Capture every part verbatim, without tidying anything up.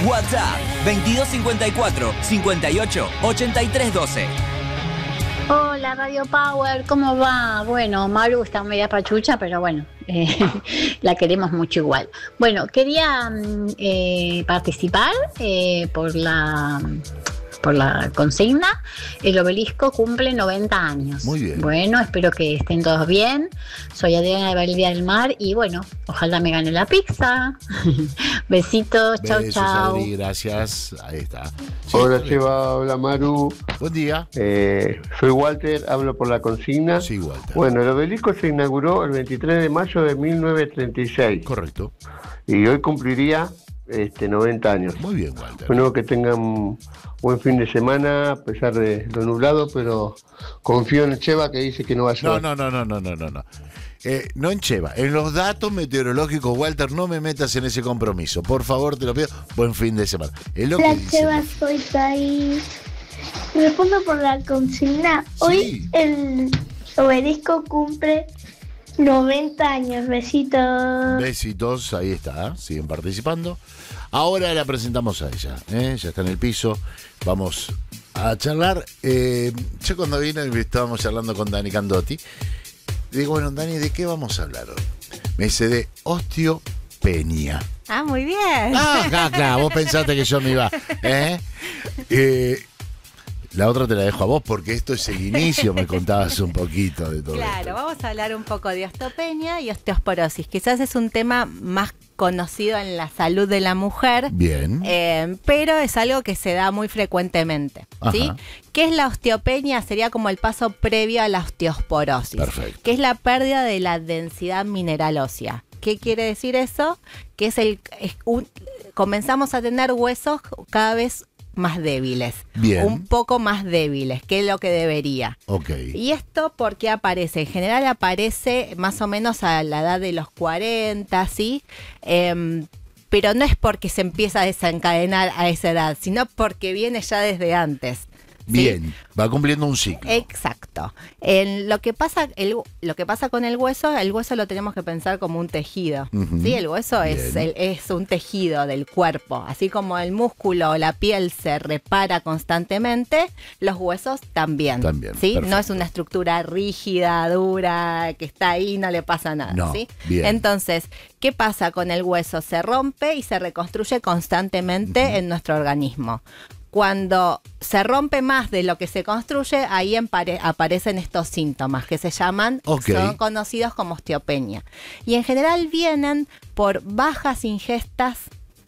WhatsApp veintidós cincuenta y cuatro, cincuenta y ocho, ochenta y tres doce. Hola Radio Power, ¿cómo va? Bueno, Maru está media pachucha, pero bueno, eh, la queremos mucho igual. Bueno, quería eh, participar eh, por la... por la consigna. El obelisco cumple noventa años. Muy bien. Bueno, espero que estén todos bien. Soy Adriana de Valdivia del Mar y bueno, ojalá me gane la pizza. Besitos, chau, Besos, chau. Adri, gracias. Ahí está. Sí, Hola correcto. Seba, hola Maru. Buen día. Eh, soy Walter, hablo por la consigna. Sí, Walter. Bueno, el obelisco se inauguró el veintitrés de mayo de mil novecientos treinta y seis. Correcto. Y hoy cumpliría este, noventa años. Muy bien, Walter. Bueno, que tengan buen fin de semana, a pesar de lo nublado, pero confío en Cheva que dice que no va a No, llover. no, no, no, no, no, no, no. Eh, no en Cheva, en los datos meteorológicos, Walter, no me metas en ese compromiso. Por favor, te lo pido. Buen fin de semana. Es lo que Hola dice. Cheva, soy Thais. Respondo por la consigna. Hoy el obelisco cumple noventa años. Besitos. Besitos, ahí está, siguen participando. Ahora la presentamos a ella, ¿eh? Ya está en el piso. Vamos a charlar. Eh, yo cuando vine estábamos charlando con Dani Candotti. Digo, bueno, Dani, ¿de qué vamos a hablar hoy? Me dice de osteopenia. Ah, muy bien. Ah, claro, claro, vos pensaste que yo me iba. ¿eh? Eh, la otra te la dejo a vos porque esto es el inicio, me contabas un poquito de todo Claro, esto. vamos a hablar un poco de osteopenia y osteosporosis. Quizás es un tema más conocido en la salud de la mujer. Bien. Eh, pero es algo que se da muy frecuentemente, ¿sí? Ajá. ¿Qué es la osteopenia? Sería como el paso previo a la osteosporosis. Perfecto. Que es la pérdida de la densidad mineral ósea. ¿Qué quiere decir eso? Que es el es un, comenzamos a tener huesos cada vez más débiles. Bien. Un poco más débiles, que es lo que debería. Ok. ¿Y esto por qué aparece? En general aparece más o menos a la edad de los cuarenta, ¿sí? Eh, pero no es porque se empieza a desencadenar a esa edad, sino porque viene ya desde antes. ¿sí? Bien, va cumpliendo un ciclo. Exacto. En lo que pasa, el, lo que pasa con el hueso, el hueso lo tenemos que pensar como un tejido. Ujú. ¿sí? El hueso es, Bien. el- es un tejido del cuerpo. Así como el músculo o la piel se repara constantemente, los huesos también. También, ¿sí? No perfecto. es una estructura rígida, dura, que está ahí, no le pasa nada. No, ¿sí? bien. Entonces, ¿qué pasa con el hueso? Se rompe y se reconstruye constantemente Ujú. en nuestro organismo. Cuando se rompe más de lo que se construye, ahí empare- aparecen estos síntomas que se llaman, Ok. son conocidos como osteopenia. Y en general vienen por bajas ingestas,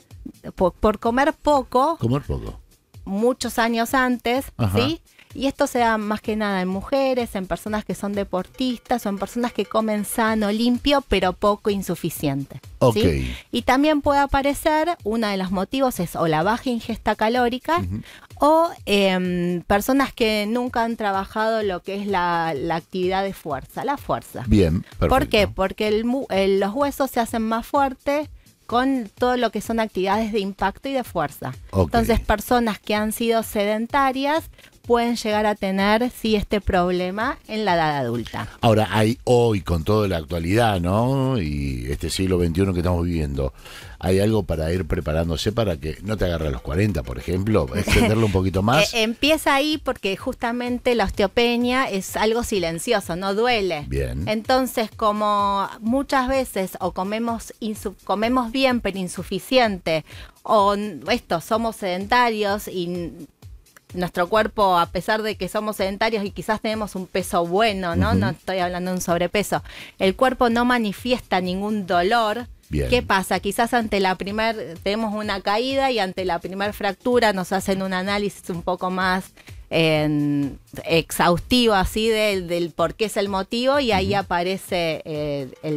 por, por comer poco, Comer poco. muchos años antes, Ajá. ¿sí? Y esto se da más que nada en mujeres, en personas que son deportistas o en personas que comen sano, limpio, pero poco insuficiente. Ok. ¿sí? Y también puede aparecer, uno de los motivos es o la baja ingesta calórica Ujú. o em, personas que nunca han trabajado lo que es la, la actividad de fuerza, la fuerza. Bien, perfecto. ¿Por qué? Porque el mu- el- los huesos se hacen más fuertes con todo lo que son actividades de impacto y de fuerza. Ok. Entonces, personas que han sido sedentarias pueden llegar a tener, sí, este problema en la edad adulta. Ahora, hay hoy, con toda la actualidad, ¿no? Y este siglo veintiuno que estamos viviendo, ¿hay algo para ir preparándose para que no te agarre a los cuarenta, por ejemplo? Extenderlo un poquito más. Eh, empieza ahí porque justamente la osteopenia es algo silencioso, no duele. Bien. Entonces, como muchas veces o comemos insu- comemos bien pero insuficiente, o n- esto, somos sedentarios y n- nuestro cuerpo, a pesar de que somos sedentarios y quizás tenemos un peso bueno, ¿no? Ujú. No estoy hablando de un sobrepeso. El cuerpo no manifiesta ningún dolor. Bien. ¿Qué pasa? Quizás ante la primer, tenemos una caída y ante la primer fractura nos hacen un análisis un poco más eh, exhaustivo así del, del por qué es el motivo y ahí aparece eh, el